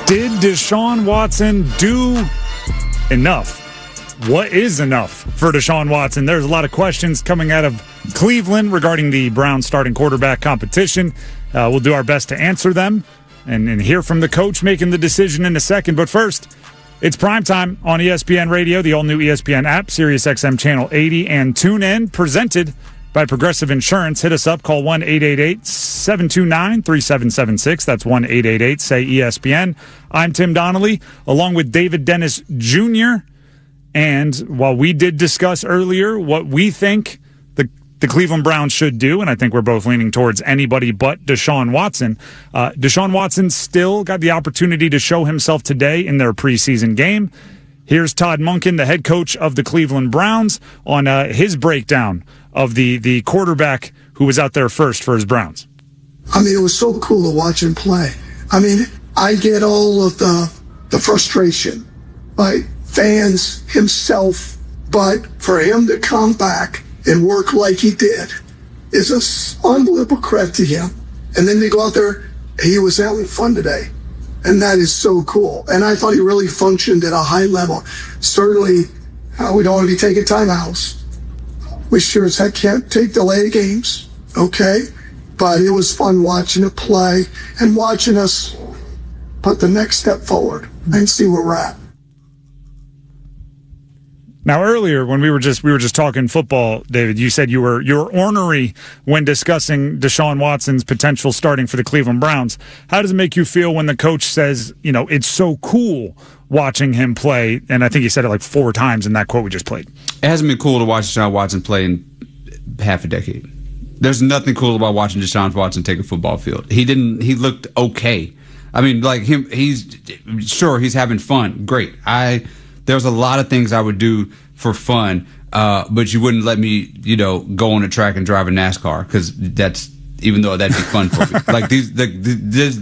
Did Deshaun Watson do enough? What is enough for Deshaun Watson? There's a lot of questions coming out of Cleveland regarding the Browns starting quarterback competition. We'll do our best to answer them and hear from the coach making the decision in a second. But first, it's primetime on ESPN Radio, the all-new ESPN app, SiriusXM Channel 80, and TuneIn, presented by Progressive Insurance. Hit us up, call 1-888-729-3776. That's 1-888-SAY-ESPN. I'm Tim Donnelly, along with David Dennis Jr., and while we did discuss earlier what we think the Cleveland Browns should do, and I think we're both leaning towards anybody but Deshaun Watson, Deshaun Watson still got the opportunity to show himself today in their preseason game. Here's Todd Monken, the head coach of the Cleveland Browns, on his breakdown of the quarterback who was out there first for his Browns. I mean, it was so cool to watch him play. I mean, I get all of the frustration by fans, himself, but for him to come back and work like he did is an unbelievable credit to him. And then they go out there, he was having fun today. And that is so cool. And I thought he really functioned at a high level. Certainly, we don't want to be taking timeouts. We sure as heck can't take delayed games, okay? But it was fun watching it play and watching us put the next step forward and see where we're at. Now, earlier when we were just talking football, David, you said you were ornery when discussing Deshaun Watson's potential starting for the Cleveland Browns. How does it make you feel when the coach says, it's so cool watching him play? And I think he said it like 4 times in that quote we just played. It hasn't been cool to watch Deshaun Watson play in half a decade. There's nothing cool about watching Deshaun Watson take a football field. He looked okay. I mean, like he's having fun. Great. There's a lot of things I would do for fun, but you wouldn't let me, go on a track and drive a NASCAR, because even though that'd be fun for me. Like these